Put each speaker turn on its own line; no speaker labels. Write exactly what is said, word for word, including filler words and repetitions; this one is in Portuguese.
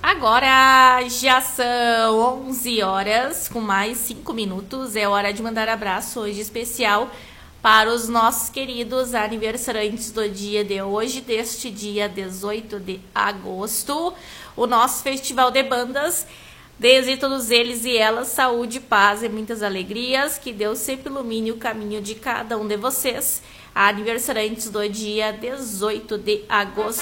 Agora já são onze horas, com mais cinco minutos. É hora de mandar abraço hoje especial para os nossos queridos aniversariantes do dia de hoje, deste dia dezoito de agosto. O nosso Festival de Bandas. Desejo a todos eles e elas saúde, paz e muitas alegrias. Que Deus sempre ilumine o caminho de cada um de vocês. Aniversariantes do dia dezoito de agosto.